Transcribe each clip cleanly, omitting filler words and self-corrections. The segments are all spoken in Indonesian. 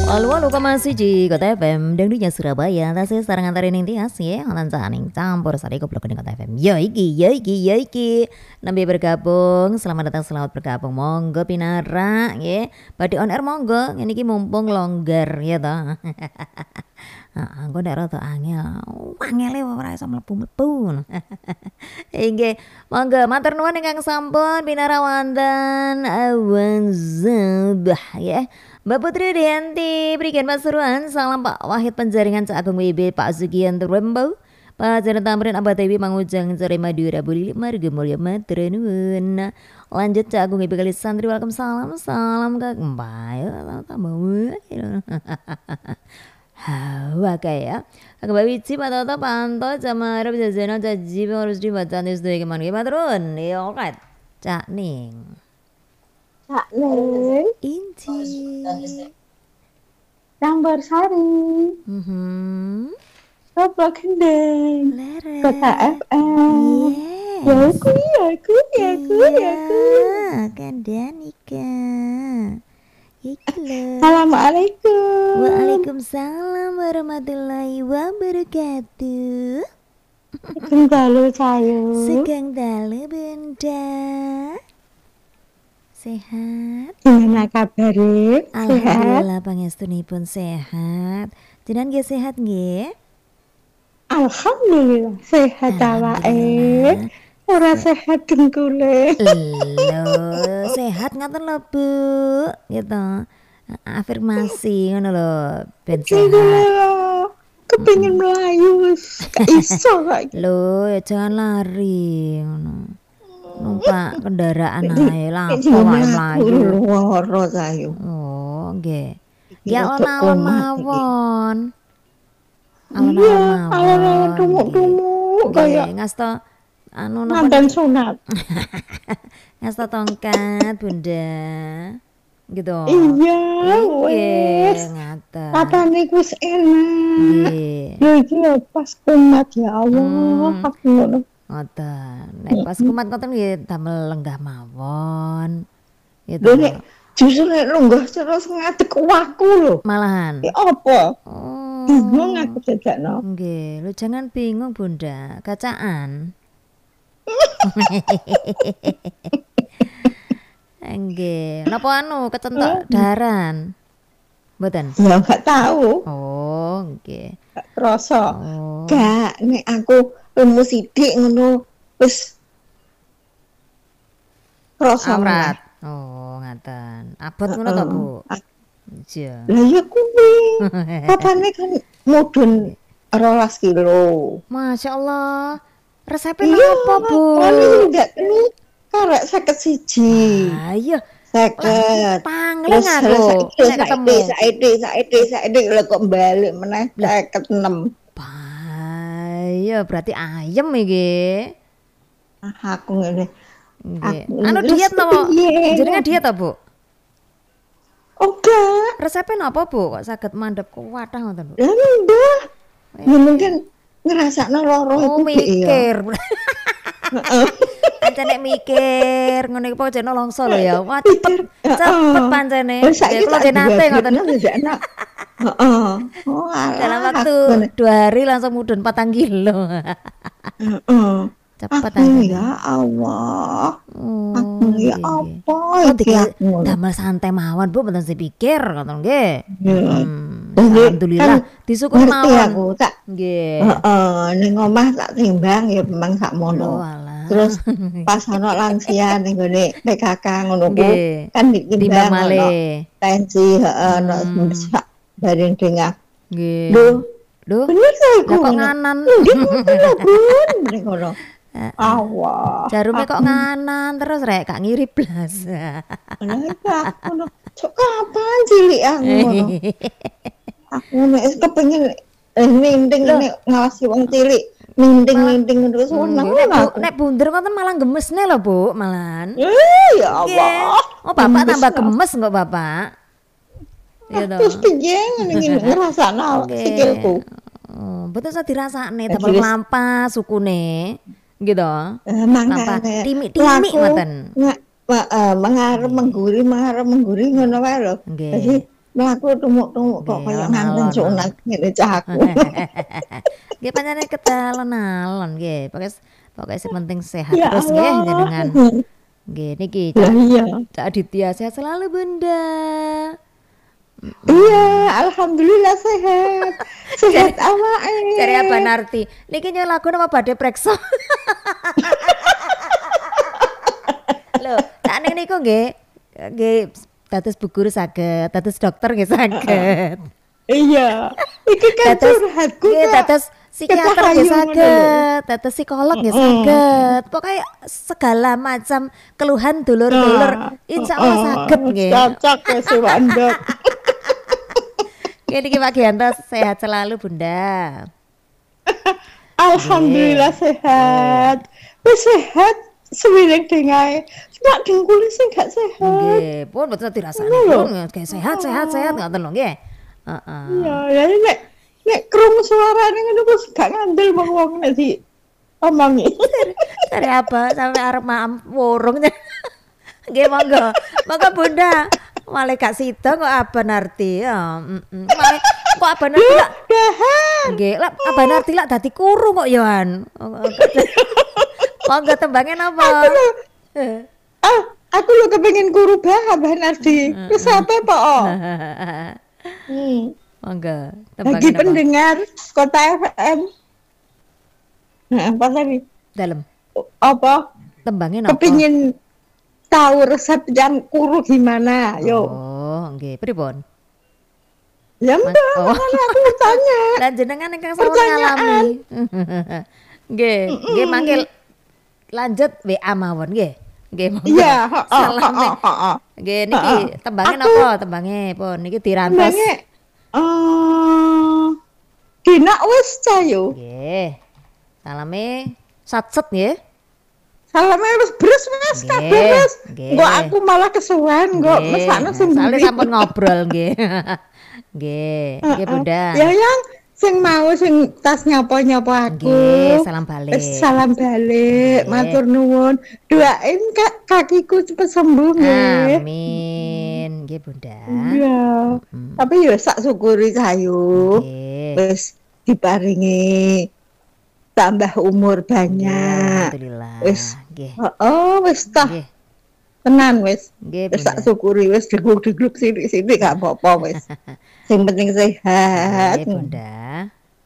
102,1 Kota FM Dangdutnya Surabaya. Tasih sarang antarin ning tias ya. Honan saning campur sari goblok ning Kota FM. Yo iki. Nambi bergabung. Selamat datang, selamat bergabung. Monggo pinara ya. Badi on air monggo. Ini ki mumpung longgar ya toh. Aku ndak rada angel. Angele ora iso mlebu-mlebu. Inggih, monggo matur nuwun ingkang sampun pinara wonten awan zabah ya. Mbak Putri Dianti berikan pasuruan. Salam Pak Wahid Penjaringan Cak Agung WB, Pak Sugian Rembo, Pak Jalan Tamrin Abah Dewi Mangujang Sore Madura Buli Marga Mulya matur nuwun. Lanjut Cak Agung WB kali santri. Waalaikumsalam. Salam Kak Mbak. Tambah hawa kayak Kak Mbak Wici Pak Toto Panto Camara Jajana Jaji harus dibaca nih sudah kemana gimana turun ya oke Cak Ning Kak Neng, Inci Rambar Sari, Sopo Gendeng, Lara Kota FM. yes. Ya aku. Kandanika Ikhlas. Assalamualaikum. Waalaikumsalam warahmatullahi wabarakatuh. Sugeng dalu sayu. Sugeng dalu Bunda. Sehat? Gimana kabare? Sehat? Alhamdulillah pangestunipun sehat. Jenengan nggih sehat nggih? Alhamdulillah sehat awake. Ora sehat dengkule. Lho, sehat ngaten lho Bu. Gitu. Afirmasi ngono lho, ben sehat. Kepengin melayu gak iso kok. Lho, ya jangan lari ngono. Numpak kendaraan ae langsung wae mlayu. Loro sayu. Oh, nggih. Ya alon-alon mawon. Alon-alon mawon. Alon-alon tumuk-tumuk kaya ngasta anu mantan sunat. ngasta tongkat Bunda. Gitu. Iya, wes. Ngaten. Katane wis enak. Nggih. Ya iki ya pas kumat ya Allah. Aku ngono. Ngoten. Nek pas kumat ngoten nggih damel lenggah mawon. Gitu. Lho nek justru nek lunggah terus ngadeg waku lho. Malahan. Ya apa? Oh. Bingung aku dadakno. Nggih, lu jangan bingung Bunda, kacaan. Nggih, napa anu kecentok daharan? Mboten. Ya enggak tahu. Oh, nggih. Gak kerasa. Oh. Gak nek aku lemu sithik ngono wis kerasa Awrat. Oh, ngaten. Abot ngono to, Bu? Iya. Lah ya kuwi. Papane kan mudun 12 kilo. Masya Allah. Resepnya apa, Bu? Paling enggak kena karek 51. Ayo. 50. Pangling aku. Nek ketemu. Saiki lho kok balik meneh 56. Ayo, berarti ayem iki. Aku ngene. Nggih. Anu diet napa? Jenengan diet ta, Bu? Enggak. Resepnya napa, Bu? Kok saged mandhep kuwatah ngoten, Bu? Lah mbah. Ya mungkin ngrasakno loro Oh, iku mikir. Pancene mikir, ngono iku pokoke nolongso lho ya. Wah, cepet pancene. Saiki Kula nate ngoten. Heeh. Oh, Dalam waktu 2 hari langsung mudhun 4 kilo. Heeh. Cepet Ya Allah. Oh, Ya apa iki aku. damel santai mawon Bu, mboten dipikir ngoten nggih. Jadi, Alhamdulillah disyukuri ngerti mawon. aku tak Nggih. heeh ning omah tak timbang ya memang sak mono. Oh, alah. Terus pas ana lansia ning gone PKK ngono ku Nggih. kan ditimbang Timbang ono malih. tensi heeh ono sak bareng dengah. Nggih. Lho, bener ta iku? Lah kok nganan. Ndi ngono lho, Bun. Ning ngono. Allah. Jarume kok nganan terus rek gak ngiri blas. Lah aku ngono. Cok kapan cilik aku ngono. Aku nek kepengin ninding nek ngawasi wong cilik, ninding terus seneng aku. Nek bunder ngoten malah gemesne lho, Bu, malahan. Ya Allah. Oh, Bapak tambah gemes kok, Bapak. Ya toh. Terus piye ngene ngrasakno sikilku. Oh, betul saya dirasakne tambah lampas sukune. Gitu. Tanpa Mangkane timik-timik ngoten. mengarep mengguri ngono wae lho. Nggih. Jadi mlaku tumuk-tumuk kok Nggih, kaya nganten alon-alon. sunat ngene cah aku. Nggih pancene ketalon-alon nggih. Pokoke sing penting sehat Ya terus nggih Allah. jenengan. Nggih niki Lah iya. Cak Aditya sehat selalu Bunda. Iya, alhamdulillah sehat. Sehat Cari apa awake. Narti? Niki nyel lagu nama badhe preksa. Lho, sakniki niku nggih dados bu guru saged, dados dokter nggih saged. Iya. Iki kan Dados curhatku nggih kok. dados psikiater nggih Kecahayu ngono lho. saged, dados psikolog nggih saged. Pokoke segala macam keluhan dulur-dulur insyaallah saged nggih. Cocok ya si Wandok. Nggih niki Pak Gianto sehat selalu Bunda. Alhamdulillah sehat. Wis sehat sewiling dengae. Cuma dengkul sing gak sehat. Nggih, pun betul dirasani pun kayak sehat ngoten lho nggih. Heeh. Iya, ya nek krungu suarane ngono wis gak ngandel wong-wong nek di omongi. Cari apa sampai arep maam wurung. Nggih monggo. Monggo Bunda. Malah gak sida kok Aban Arti. Ya, Malah kok Aban Arti lak Dahan. nggih, lak Aban Arti lak dadi kuru kok yoan. Monggo tembange napa? Aku lo kepengin guru Abah Nardi. Wis apa po? Monggo Bagi tembange napa? pendengar Kota FM. Nah, apa tadi? Dalem. Apa? Tembange napa? Kepingin tahu resep yang kuru gimana? Yo. Oh, nggih, pripun? Ya mbak, Oh. makanya aku tanya. Lan jenengan ingkang sampun Pertanyaan. ngalami. Nggih manggil lanjut WA mawon nggih. Nggih monggo. Iya, Salame. Nggih niki tembange napa? Tembange pun niki dirantos. Tembange Dina wis cayo. Nggih. Salame satset nggih. Salame wis beres wis Nggih, kabeh wis. nggih. Kok aku malah kesuwen kok mesakno Soale sendiri. sampun ngobrol nggih. Nggih Bunda. Ya yang sing mau sing tas nyapa-nyapa aku. Nggih, salam balik. Salam balik, Nggih. matur nuwun. Doain kakiku cepet sembuh nggih. Amin. Nggih Bunda. Iya. Tapi ya sak syukuri kayu. Nggih. Wis diparingi tambah umur banyak. Alhamdulillah. Wis. Nggih. Wis tah. Nggih. Tenan wis. Nggih Wis Bunda. tak syukuri wis degluk-degluk sithik-sithik gak apa-apa wis. Sing penting sehat. Nggih Bunda.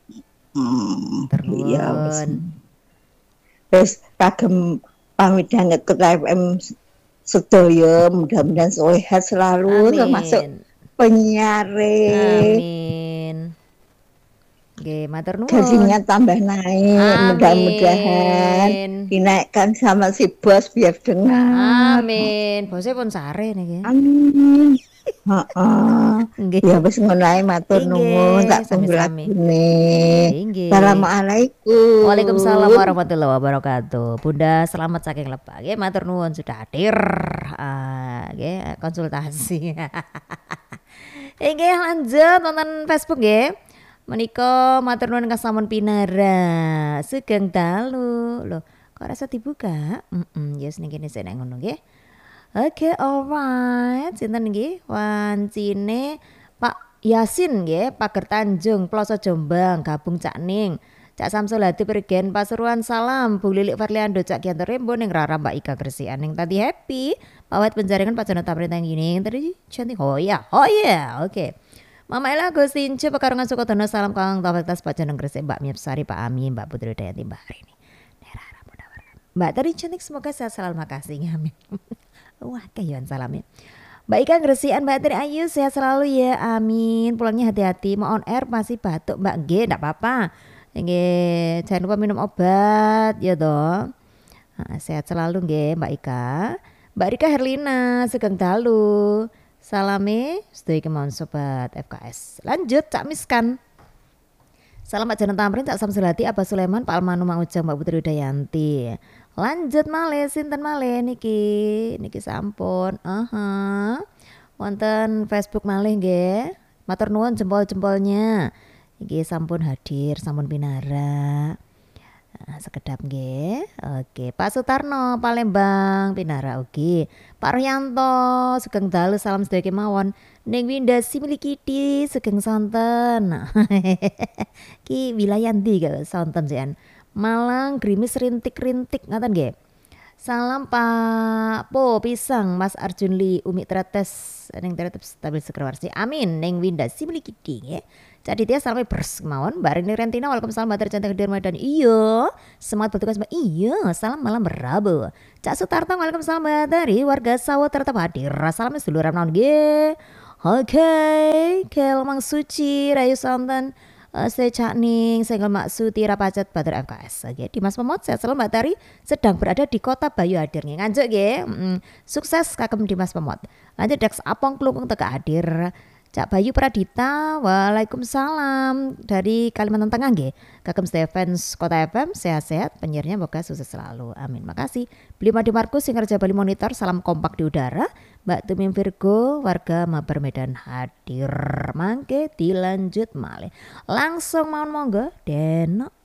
Iya wis. Ternuwun. Wis kagem pamit danget ke FM sedaya mudah-mudahan sehat selalu termasuk penyiare. Amin. Nggih, matur nuwun. Gajinya tambah naik, Amin. mudah-mudahan dinaikkan sama si bos biar dengar. Amin. Bose pun sare niki. Amin. Heeh. Nggih. Ya wis ngono ae matur Nggih, nuwun tak tunggu sami-sami. lagune. Nggih. Assalamualaikum. Waalaikumsalam warahmatullahi wabarakatuh. Bunda selamat saking lebak. Nggih, matur nuwun sudah hadir. Nggih, konsultasi. Nggih, lanjut nonton Facebook nggih. Menika matur nuwun ingkang sampun pinara. Sugeng dalu. Loh, kok rasa dibuka? Yes niki sik nek ngono nggih. Oke, alright. Sinten nggih? Wancine Pak Yasin nggih, Pager Tanjung, Ploso Jombang, gabung Cak Ning. Cak Samsul Hadi Perigen Pasuruan salam. Bu Lilik Farliando Cak Gianto Rembo ning Rara Mbak Ika Gresian ning tadi happy. Pak Wet Penjaringan Pak Jonathan Perintan gini tadi cantik. Oh ya. Oke. Mama Ella Agustince Pekarungan Sukodono salam Kang Taufik Pak Jeneng Gresik Mbak Miepsari Pak Amin Mbak Putri Dayanti Mbak Rini Nerara mudah-mudahan Mbak tadi cantik semoga sehat selalu makasih amin. Wah kayuan salamnya Mbak Ika Gresian Mbak Tri Ayu sehat selalu ya amin. Pulangnya hati-hati mau on air masih batuk Mbak G enggak apa-apa. Nggih jangan lupa minum obat ya dong. Sehat selalu nggih Mbak Ika. Mbak Rika Herlina Sugeng dalu. Salame, sedaya kemauan sobat FKS. Lanjut Cak Miskan. Salam Pak Janan Tamrin, Cak Samsulati, Abah Sulaiman, Pak Almanu Mang Ujang, Mbak Putri Udayanti. Lanjut malih sinten malih niki sampun. Wonten Facebook malih nggih. Matur nuwun jempol-jempolnya. Iki sampun hadir, sampun pinara. Sekedap nggih. Oke, Pak Sutarno Palembang Pinara ugi. Pak Royanto sugeng dalu salam sedaya kemawon. Ning Windasi Milikidi sugeng sonten. Ki wilayah ndi kok sonten sian? Malang Grimis rintik-rintik ngaten nggih. Salam Pak Po Pisang Mas Arjun Li Umi Tretes ning tetep stabil sekrewarsi. Amin ning Windasi Milikidi nggih. Cak Ditya salamnya bers kemauan Mbak Rini Rentina waalaikumsalam Mbak cantik hadir Medan iya semangat bertugas Mbak iya salam malam Rabu Cak Sutarto waalaikumsalam Mbak dari warga Sawo tetap hadir salamnya sedulur naon nggih oke Kel Mang Suci Rayu Santan saya Cak Ning Senggol Maksuti Rapacet Badar FKS oke Dimas Pemot saya selalu Mbak Tari sedang berada di kota Bayu hadir nggih nganjuk nggih sukses Kagem Dimas Pemot lanjut Dex Apong Klungkung teka hadir Cak Bayu Pradita, waalaikumsalam dari Kalimantan Tengah nggih. Kagem Stevens Kota FM sehat-sehat penyiarnya moga sukses selalu. Amin. Makasih. Beli Madi Markus sing kerja Bali Monitor salam kompak di udara. Mbak Tumim Virgo warga Mabar Medan hadir. Mangke dilanjut malih. Langsung mawon monggo Deno